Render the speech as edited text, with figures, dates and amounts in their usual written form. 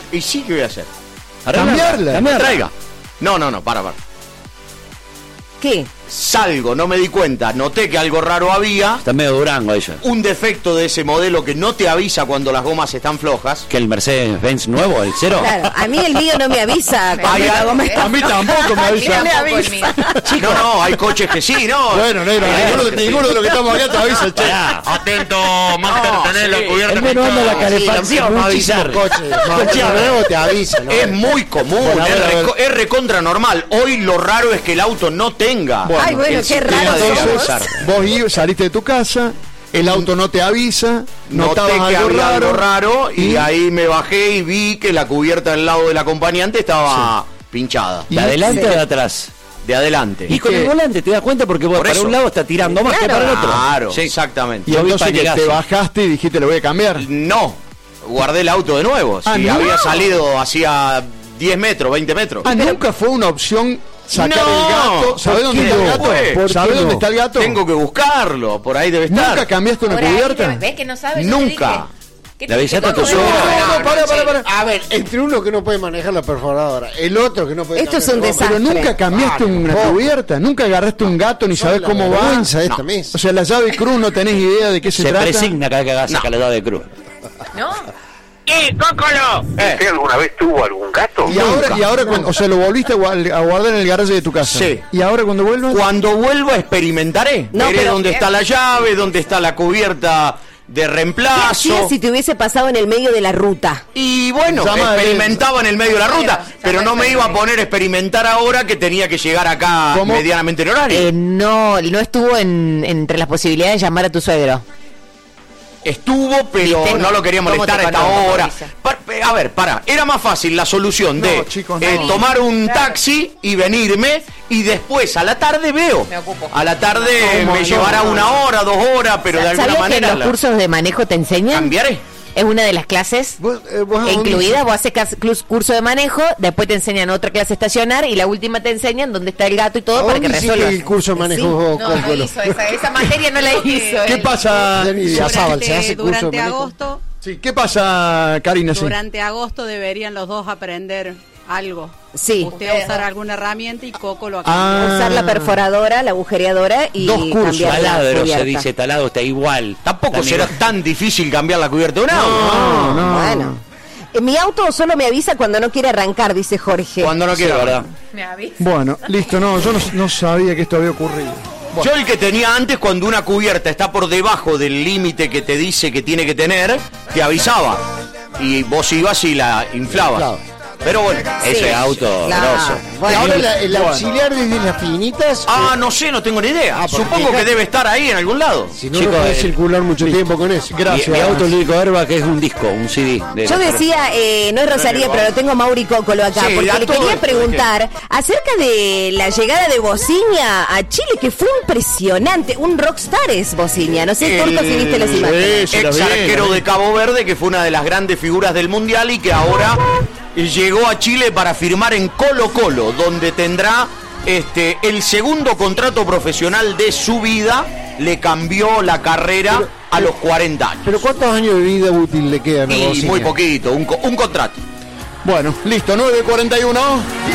Y sí, ¿qué voy a hacer? Cambiarla. Traiga. No, para. ¿Qué? Salgo, no me di cuenta, noté que algo raro había. Está medio Durango ella. Un defecto de ese modelo que no te avisa cuando las gomas están flojas. ¿Que el Mercedes-Benz nuevo, el cero? Claro, a mí el mío no me avisa cuando la goma está. A mí tampoco me avisa. No, hay coches que sí, ¿no? Bueno, negro, ninguno de los que estamos acá te avisa, che. Atento, Master, tenés la cubierta. El menos anda la calefacción para avisar. Coches nuevos te avisan, ¿no? Es muy común, Bueno, es recontra normal. Hoy lo raro es que el auto no tenga. Ay, bueno, el qué raro. Entonces, vos saliste de tu casa, el auto no te avisa, noté notabas que algo había raro, y ahí me bajé y vi que la cubierta del lado del acompañante estaba pinchada. ¿De adelante o de atrás? De adelante. Y con el volante te das cuenta porque vos Por para eso. un lado está tirando más que para el otro. Claro, Sí. exactamente. y entonces que Panegazo. te bajaste y dijiste, lo voy a cambiar. No, guardé el auto de nuevo. Ah, Si ¿no? había salido hacía 10 metros, 20 metros. Ah, nunca fue una opción sacar No. el gato. ¿Sabés dónde ¿Qué está el no gato? fue? ¿Sabés dónde está el gato? Tengo que buscarlo, por ahí debe estar. ¿Nunca cambiaste una cubierta? ¿Ves que no sabes? Nunca. ¿Le avisaste a tu suegra? No, para. A ver, entre uno que no puede manejar la perforadora, el otro que no puede. Esto es un cambiar la desastre. Pero nunca cambiaste una tampoco. cubierta, nunca agarraste un gato ni sabés La cómo va. vergüenza de esta No. mesa. O sea, la llave cruz no tenés idea de qué se Se trata. presigna cada vez que hagas sacar la de cruz. ¿No? ¿Usted alguna vez tuvo algún gato? Y ahora cuando, o sea, lo volviste a guardar en el garaje de tu casa. Sí. Y ahora cuando vuelvas. Cuando vuelva experimentaré. No, Veré pero- dónde está la llave, dónde está la cubierta de ¿Qué reemplazo. hacías si te hubiese pasado en el medio de la ruta? Y bueno, Llama experimentaba en el medio de la ruta, pero no me iba a poner a experimentar ahora que tenía que llegar acá ¿Cómo? medianamente en horario. No estuvo entre las posibilidades de llamar a tu suegro. Estuvo, pero ¿Viste? no lo quería ¿Cómo molestar te a esta conozco, hora. Patricia? A ver, era más fácil la solución de No, chicos, no. tomar un taxi y venirme y después a la tarde veo. Me ocupo. A la tarde ¿Cómo me no? llevará 1 hora, 2 horas, pero de alguna ¿Sabías que manera en los cursos de manejo te enseñan? cambiaré. Es una de las clases Vos a dónde- incluida. Vos haces curso de manejo, después te enseñan otra clase estacionar y la última te enseñan dónde está el gato y ¿A todo para que dónde hiciste resuelvas. el curso de manejo Sí. vos, No Cóncolo? hizo esa materia, no la hizo. ¿Qué pasa? Ya ni idea, Sábal, ¿se hace curso de Durante manejo? agosto, Sí, ¿qué pasa, Karina? Sí. durante agosto deberían los dos aprender algo. Sí. Usted va a usar alguna herramienta y Coco lo Ah. Usar la perforadora, la agujereadora y Dos cursos. cambiar la Taladro cubierta. se dice, taladro está igual. Tampoco Está será igual. tan difícil cambiar la cubierta de un auto. No. Bueno. Mi auto solo me avisa cuando no quiere arrancar, dice Jorge. Cuando no Sí, quiera, ¿verdad? Me avisa. Bueno, listo, no, yo no sabía que esto había ocurrido. Yo el que tenía antes, cuando una cubierta está por debajo del límite que te dice que tiene que tener, te avisaba. Y vos ibas y la inflabas. Claro. Pero bueno, Ese auto Claro. grosso. Y Bueno, ahora el auxiliar desde las finitas. no sé, no tengo ni idea. Ah, porque Supongo que fíjate. debe estar ahí en algún lado. Si no, Chicos, no puedes circular mucho tiempo con eso. Gracias. Mi auto, el único airbag es un disco, un CD. yo decía, no es Rosalía, pero lo tengo a Mauri Cócolo acá, Sí, porque a le todo quería esto, preguntar acerca de la llegada de Bociña a Chile, que fue impresionante. Un rockstar es Bociña. No sé, Turco, si viste las imágenes. Sí, la Ex vi, arquero la vi. de Cabo Verde, que fue una de las grandes figuras del Mundial y que ahora llegó a Chile para firmar en Colo-Colo, donde tendrá el segundo contrato profesional de su vida. Le cambió la carrera a los 40 años. Pero ¿cuántos años de vida útil le quedan a Y Bociña? muy poquito, un contrato. Bueno, listo, 9:41.